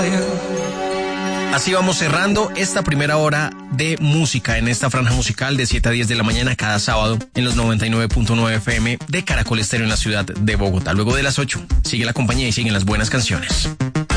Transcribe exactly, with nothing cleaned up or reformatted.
Así vamos cerrando esta primera hora de música en esta franja musical de siete a diez de la mañana cada sábado en los noventa y nueve punto nueve F M de Caracol Estéreo en la ciudad de Bogotá. Luego de las ocho sigue la compañía y siguen las buenas canciones.